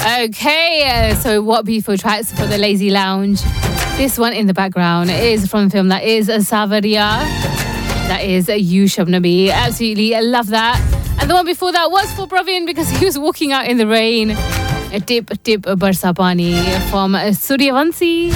Okay, so what beautiful tracks for the Lazy Lounge. This one in the background is from a film that is Savaria. That is You Shabnabi. Absolutely, I love that. And the one before that was for Praveen because he was walking out in the rain. A Dip Barsa Pani from Suryavanshi.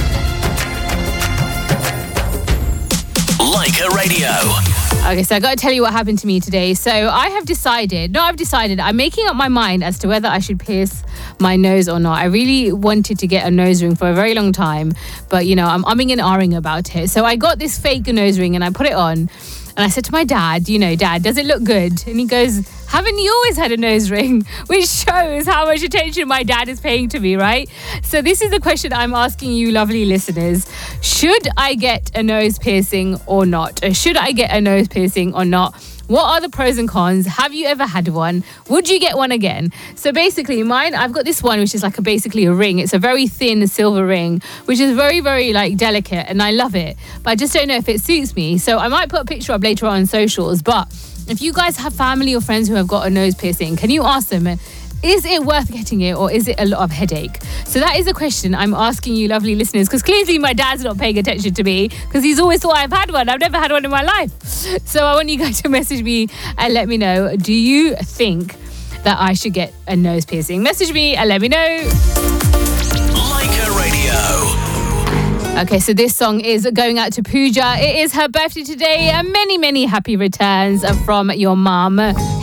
Leica Radio. Okay, so I got to tell you what happened to me today. So I've decided, I'm making up my mind as to whether I should pierce my nose or not. I really wanted to get a nose ring for a very long time, but I'm umming and ahhing about it. So I got this fake nose ring and I put it on and I said to my dad, Dad, does it look good? And he goes, haven't you always had a nose ring? Which shows how much attention my dad is paying to me, right? So this is the question I'm asking you, lovely listeners. Should I get a nose piercing or not? Or should I get a nose piercing or not? What are the pros and cons? Have you ever had one? Would you get one again? So basically mine, I've got this one, which is basically a ring. It's a very thin silver ring, which is very, very delicate and I love it. But I just don't know if it suits me. So I might put a picture up later on socials. But if you guys have family or friends who have got a nose piercing, can you ask them, is it worth getting it or is it a lot of headache? So that is a question I'm asking you, lovely listeners, because clearly my dad's not paying attention to me because he's always thought I've had one. I've never had one in my life. So I want you guys to message me and let me know, do you think that I should get a nose piercing? Message me and let me know. Leica Radio. Okay, so this song is going out to Pooja. It is her birthday today and many, many happy returns from your mum.